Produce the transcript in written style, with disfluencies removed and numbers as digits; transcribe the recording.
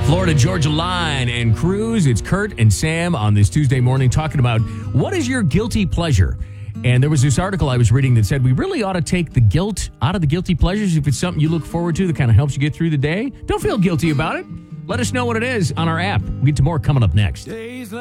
Florida Georgia Line and Cruise. It's Kurt and Sam on this Tuesday morning talking about what is your guilty pleasure. And there was this article I was reading that said we really ought to take the guilt out of the guilty pleasures. If it's something you look forward to that kind of helps you get through the day, don't feel guilty about it. Let us know what it is on our app. We'll get to more coming up next.